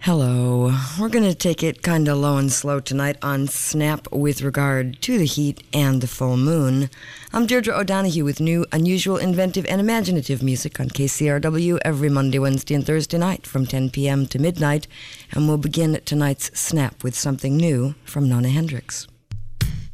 Hello. We're going to take it kind of low and slow tonight on Snap with regard to the heat and the full moon. I'm Deirdre O'Donoghue with new, unusual, inventive, and imaginative music on KCRW every Monday, Wednesday, and Thursday night from 10 p.m. to midnight. And we'll begin tonight's Snap with something new from Nona Hendryx.